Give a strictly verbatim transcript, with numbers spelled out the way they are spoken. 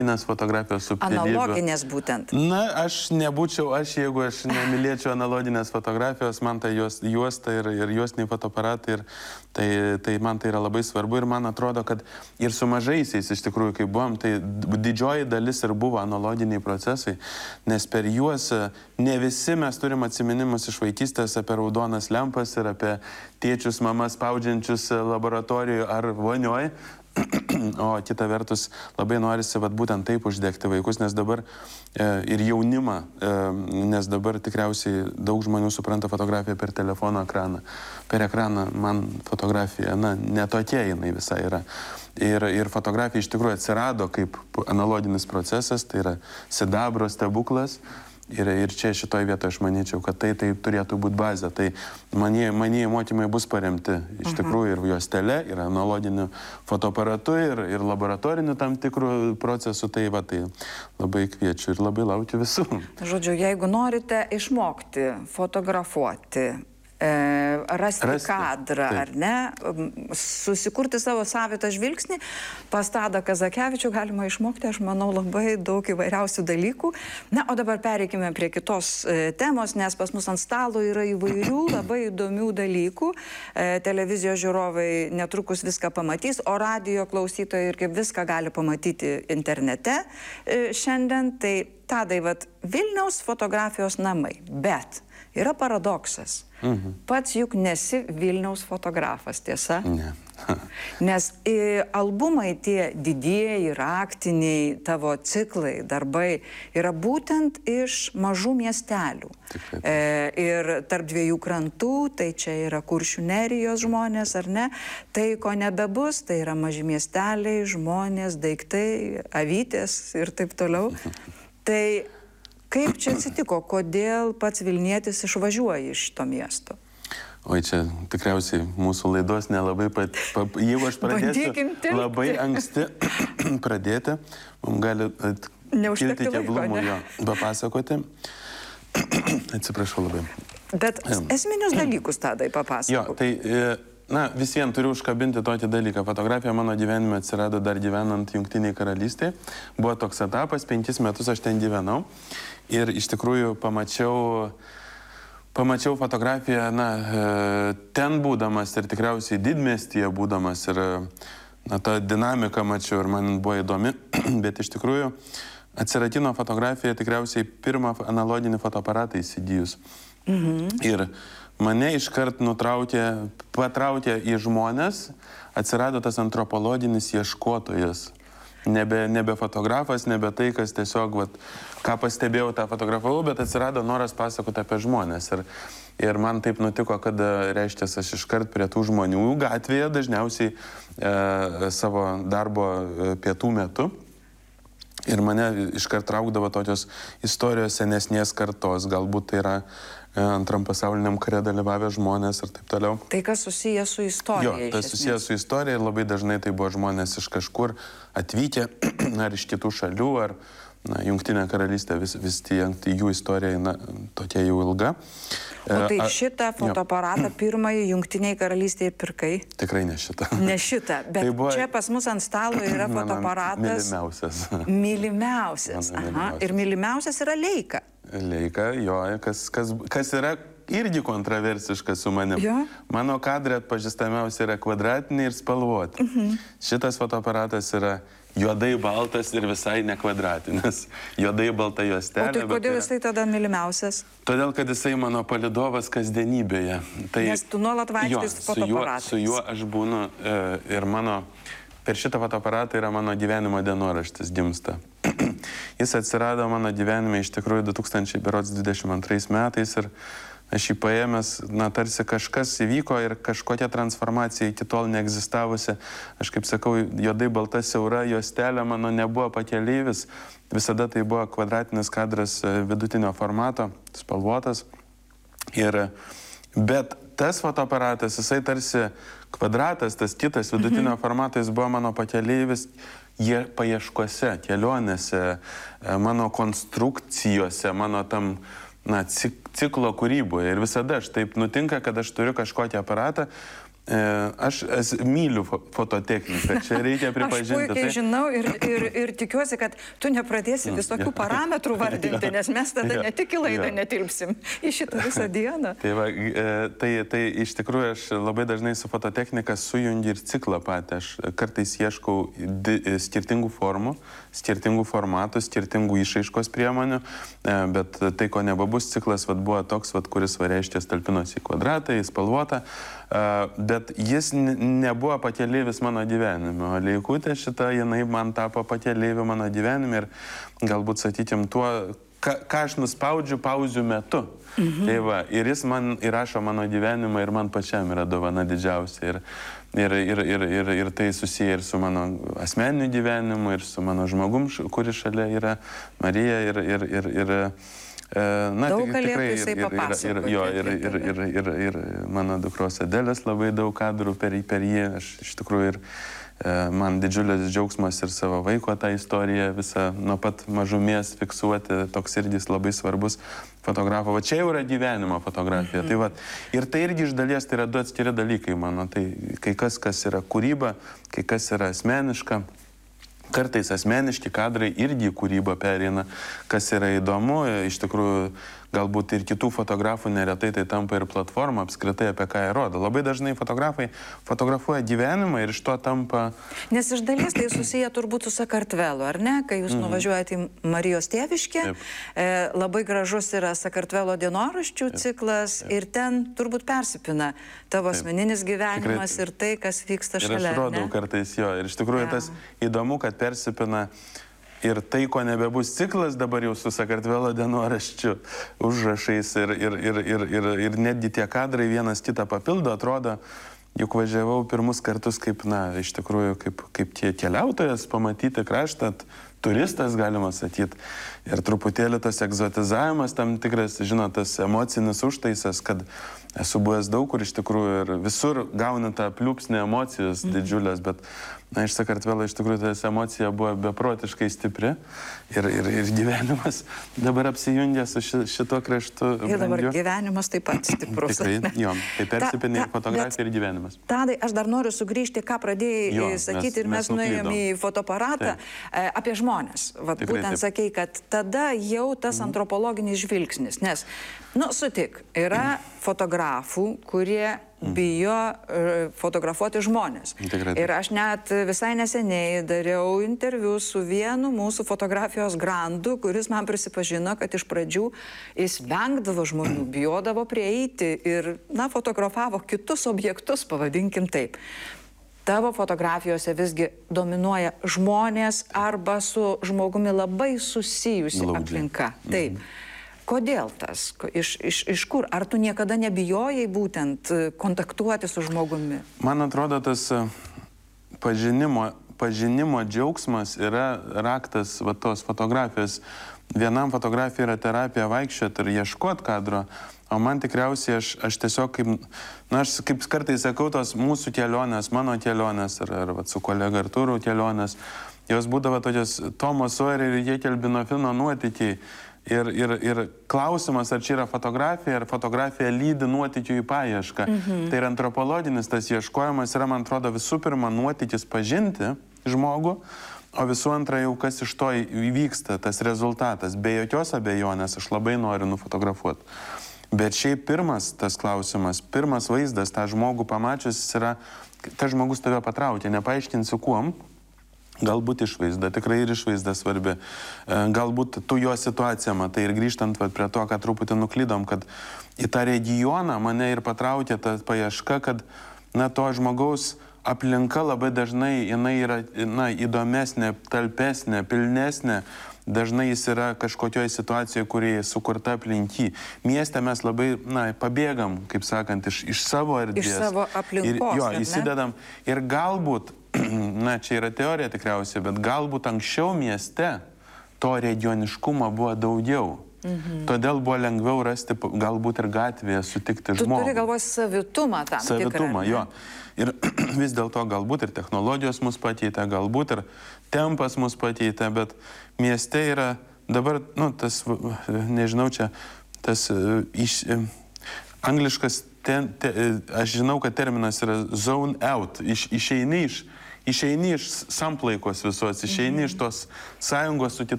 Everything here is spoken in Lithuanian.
Nes fotografijos subtilybė. Analoginės būtent. Na, aš nebūčiau, aš jeigu aš nemylėčiau analoginės fotografijos, man tai juosta ir, ir juostiniai fotoaparatai, ir tai, tai man tai yra labai svarbu ir man atrodo, kad ir su mažaisiais iš tikrųjų, kai buvom, tai didžioji dalis ir buvo analoginiai procesai, nes per juos ne visi mes turim atsiminimus iš vaikystės apie raudonas lempas ir apie tėčius, mamas spaudžiančius laboratorijoje ar vonioj. O kita vertus, labai norisi vat, būtent taip uždegti vaikus, nes dabar e, ir jaunimą, e, nes dabar tikriausiai daug žmonių supranta fotografiją per telefono ekraną. Per ekraną man fotografija, na, ne tokia jinai visai yra. Ir, ir fotografija iš tikrųjų atsirado kaip analoginis procesas, tai yra sidabro stebuklas. Ir, ir čia šitoje vietoje aš manyčiau, kad tai, tai turėtų būti bazė. Tai manie, manie mokymai bus paremti iš tikrųjų ir juostele, ir analoginiu fotoaparatu, ir, ir laboratoriniu tam tikrų procesų. Tai, va, tai labai kviečiu ir labai laukiu visų. Žodžiu, jeigu norite išmokti fotografuoti, rasti, rasti kadrą, taip, ar ne, susikurti savo savitą žvilgsnį, pas Tadą Kazakevičių galima išmokti, aš manau, labai daug įvairiausių dalykų. Na, o dabar pereikime prie kitos e, temos, nes pas mus ant stalo yra įvairių labai įdomių dalykų. E, televizijos žiūrovai netrukus viską pamatys, o radijo klausytojai irgi viską gali pamatyti internete e, šiandien. Tai Tadai, vat, Vilniaus fotografijos namai, bet yra paradoksas. Mhm. Pats juk nesi Vilniaus fotografas, tiesa? Ne. Nes e, albumai tie didieji, raktiniai, tavo ciklai, darbai yra būtent iš mažų miestelių. Tikrai. E, ir tarp dviejų krantų, tai čia yra Kuršių nerijos žmonės, ar ne? Tai ko nebebus, tai yra maži miesteliai, žmonės, daiktai, avytės ir taip toliau. Tai kaip čia atsitiko, kodėl pats Vilnietis išvažiuoja iš šito miesto? Oi, čia tikriausiai mūsų laidos nelabai pat... pat jeigu aš pradėsiu labai anksti pradėti, mums gali kilti keblumų jo papasakoti. Atsiprašau labai. Bet esminius dalykus Tadai papasakok. Jo, tai... Na, vis vien turiu užkabinti tokį dalyką. Fotografija mano gyvenime atsirado dar gyvenant Jungtinėje karalystėje. Buvo toks etapas, penkis metus aš ten gyvenau. Ir iš tikrųjų pamačiau, pamačiau fotografiją, na, ten būdamas ir tikriausiai didmiestyje būdamas. Ir na, tą dinamiką mačiau ir man buvo įdomi. Bet iš tikrųjų atsiratino fotografija tikriausiai pirmą analoginį fotoaparatą įsigijus. Mhm. Ir mane iškart nutraukė, patraukė į žmonės, atsirado tas antropologinis ieškotojas. Nebe, nebe fotografas, nebe tai, kas tiesiog, vat, ką pastebėjau, tą fotografavau, bet atsirado noras pasakoti apie žmonės. Ir, ir man taip nutiko, kad, reiškia, aš iškart prie tų žmonių gatvėje, dažniausiai e, savo darbo pietų metu. Ir mane iškart traukdavo tokios istorijos senesnės kartos, galbūt tai yra antram pasauliniam kare dalyvavę žmonės ir taip toliau. Tai kas susijęs su istorija? Jo, tai susijęs su istorija ir labai dažnai tai buvo žmonės iš kažkur atvykę, ar iš kitų šalių, ar na, Jungtinė karalystė, vis, vis tie, jų istorija na, tokia jau ilga. O tai a, šitą fotoaparatą jo. Pirmąjį Jungtinėje karalystėje pirkai? Tikrai ne šitą. Ne šitą, bet tai buvo... čia pas mus ant stalo yra fotoaparatas. Mylimiausias. Mylimiausias. Aha. Ir mylimiausias yra Leica. Leica, jo, kas, kas, kas yra irgi kontroversiška su manim. Jo? Mano kadrai atpažįstamiausia yra kvadratiniai ir spalvoti. Mhm. Šitas fotoaparatas yra juodai baltas ir visai nekvadratinis. Juodai balta juostelė. O tai kodėl jisai yra... tada mylimiausias? Todėl, kad jisai mano palydovas kasdienybėje. Tai... Nes tu nuolat vaikštai su fotoaparatais. Su juo, su juo aš būnu e, ir mano... Per šitą fotoaparatą yra mano gyvenimo dienoraštis gimsta. Jis atsirado mano gyvenime iš tikrųjų du tūkstančiai dvidešimt antrais metais ir aš jį paėmęs, na, tarsi kažkas įvyko ir kažkokia transformacija iki tol neegzistavusi. Aš kaip sakau, juodai balta siaura juostelė mano nebuvo pakeleivis. Visada tai buvo kvadratinis kadras vidutinio formato, spalvotas. Ir, bet tas fotoaparatas, jisai tarsi kvadratas, tas kitas vidutinio formato, jis buvo mano pakeleivis jie paieškose, kelionėse, mano konstrukcijose, mano tam na, ciklo kūryboje. Ir visada aš taip nutinka, kad aš turiu kažkokį aparatą, Aš myliu fototechniką, čia reikia pripažinti. Aš puikiai tai... žinau ir, ir, ir tikiuosi, kad tu nepradėsi visokių parametrų vardinti, nes mes tada ne tik į laidą netilpsim į šitą visą dieną. Tai, va, tai, tai iš tikrųjų aš labai dažnai su fototechnika sujungiu ir ciklą patį. Aš kartais ieškau skirtingų formų, skirtingų formatų, skirtingų išraiškos priemonių, bet tai, ko nebabus ciklas, vat, buvo toks, vat, kuris varėštės talpinosi į kvadratą, į spalvotą. Bet jis nebuvo pakeleivis mano gyvenime, o Leikutė šita, jinai man tapo pakeleiviu mano gyvenime ir galbūt, sakykim, tuo, ką, ką aš nuspaudžiu pauzių metu. Mhm. Tai va, ir jis man įrašo mano gyvenimą ir man pačiam yra dovana didžiausia. Ir, ir, ir, ir, ir, ir tai susiję ir su mano asmeniniu gyvenimu, ir su mano žmogum, kuris šalia yra Marija ir... ir, ir, ir Na, daug tik, tikrai galėtų jisai papasakoti. Ir, ir, ir, ir, ir, ir, ir mano dukros Adelės labai daug kadrų per, per jį. Aš iš tikrųjų ir man didžiulis džiaugsmas ir savo vaiko tą istoriją visą nuo pat mažumės fiksuoti. Toks irgi labai svarbus fotografo. Va čia jau yra gyvenimo fotografija. Mhm. Tai va, ir tai irgi iš dalies tai yra du atskiri dalykai mano. Tai kai kas, kas yra kūryba, kai kas yra asmeniška. Kartais asmeniški kadrai irgi kūryba perėina, kas yra įdomu, iš tikrųjų galbūt ir kitų fotografų neretai tai tampa ir platforma apskritai, apie ką jie rodo. Labai dažnai fotografai fotografuoja gyvenimą ir iš to tampa... Nes iš dalies tai susiję turbūt su Sakartvelu, ar ne? Kai jūs mm-hmm. nuvažiuojate į Marijos tėviškę, e, labai gražus yra Sakartvelo dienoraščių Taip. ciklas Taip. ir ten turbūt persipina tavo Taip. asmeninis gyvenimas Tikrai. ir tai, kas vyksta šalia. Ir aš rodau ne? kartais jo. Ir iš tikrųjų ja. tas įdomu, kad persipina ir tai, ko nebebus ciklas dabar jau su Sakartvelo dienoraščiu, užrašais ir, ir, ir, ir, ir, ir netgi tie kadrai vienas kitą papildo, atrodo, juk važiavau pirmus kartus kaip, na, iš tikrųjų, kaip, kaip tie keliautojas pamatyti kraštą, turistas, galima sakyti. Ir truputėlį tas egzotizavimas, tam tikras, žinot, tas emocinis užtaisas, kad esu buvęs daug kur iš tikrųjų ir visur gauni tą pliūpsnį emocijos didžiulės, bet, na, iš Sakartvelo iš tikrųjų tas emocija buvo beprotiškai stipri ir, ir, ir gyvenimas dabar apsijungia su ši, šituo kraštu. Ir dabar brangiu. gyvenimas taip pat stiprus. Tikrai, jo, tai persipinė ir fotografija bet, ir gyvenimas. Tadai, aš dar noriu sugrįžti, ką pradėjai jo, sakyti mes, ir mes, mes nuėjom į fotoaparatą e, apie žmonės. Vat, Tikrai, būtent taip. sakei, kad tada jau tas mhm. antropologinis žvilgsnis, nes, nu, sutik, yra fotografų, kurie bijo uh, fotografuoti žmonės. Tikrai. Ir aš net visai neseniai dariau interviu su vienu mūsų fotografijos grandu, kuris man prisipažino, kad iš pradžių jis vengdavo žmonių, bijodavo prieiti ir, na, fotografavo kitus objektus, pavadinkim taip. Tavo fotografijose visgi dominuoja žmonės arba su žmogumi labai susijusi Glaudžiai. aplinka. Taip. Mhm. Kodėl tas? Iš, iš, iš kur? Ar tu niekada nebijojai būtent kontaktuoti su žmogumi? Man atrodo, tas pažinimo, pažinimo džiaugsmas yra raktas va, tos fotografijos. Vienam fotografija yra terapija vaikščioti ir ieškoti kadro, o man tikriausiai aš, aš tiesiog, kaip, na, aš kaip kartais sakau, tos mūsų kelionės, mano kelionės ar, ar va, su kolega Artūru kelionės, jos būdavo tokios Tomo Sawyer ir Jekelbinofino nuotykiai. Ir, ir, ir klausimas, ar čia yra fotografija, ar fotografija lydi nuotykių į paiešką. Mhm. Tai yra antropologinis tas ieškojimas yra, man atrodo, visų pirma nuotykis pažinti žmogų, o visų antra jau kas iš to įvyksta, tas rezultatas. Be jokios abejonės aš labai noriu nufotografuoti. Bet šiaip pirmas tas klausimas, pirmas vaizdas, tą žmogų pamačius, yra, tas žmogus tave patraukia, nepaaiškinsiu kuom. Galbūt išvaizda, tikrai ir išvaizda svarbi. Galbūt tu jo situaciją matai ir grįžtant vat, prie to, kad truputį nuklydom, kad į tą regioną mane ir patraukė ta paieška, kad, na, to žmogaus aplinka labai dažnai jinai yra, na, įdomesnė, talpesnė, pilnesnė. Dažnai jis yra kažkokioje situacijoje, kurie sukurta aplink jį. Mieste mes labai, na, pabėgam, kaip sakant, iš, iš savo erdvės. Iš savo aplinkos. Ir, jo, įsidedam. Ir galbūt, na, čia yra teorija tikriausiai, bet galbūt anksčiau mieste to regioniškumo buvo daugiau. Mhm. Todėl buvo lengviau rasti, galbūt ir gatvėje sutikti tu žmogų. Tu turi galvos savitumą tam tikrą. Savitumą, jo. Ir vis dėlto galbūt ir technologijos mus pakeitė, galbūt ir tempas mus pakeitė, bet mieste yra dabar, nu, tas, nežinau, čia tas iš, angliškas ten, te, aš žinau, kad terminas yra zone out, iš, išeini iš, išeini iš samplaikos visos, išeini iš tos sąjungos su kitais.